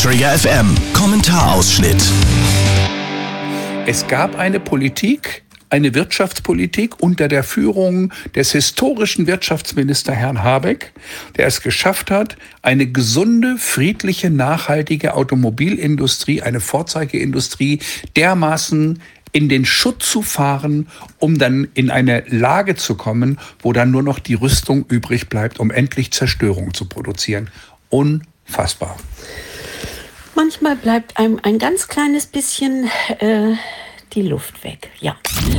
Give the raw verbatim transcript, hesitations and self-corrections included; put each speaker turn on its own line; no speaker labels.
Trigger F M Kommentarausschnitt.
Es gab eine Politik, eine Wirtschaftspolitik unter der Führung des historischen Wirtschaftsministers Herrn Habeck, der es geschafft hat, eine gesunde, friedliche, nachhaltige Automobilindustrie, eine Vorzeigeindustrie dermaßen in den Schutt zu fahren, um dann in eine Lage zu kommen, wo dann nur noch die Rüstung übrig bleibt, um endlich Zerstörung zu produzieren. Unfassbar.
Manchmal bleibt einem ein ganz kleines bisschen äh, die Luft weg, ja.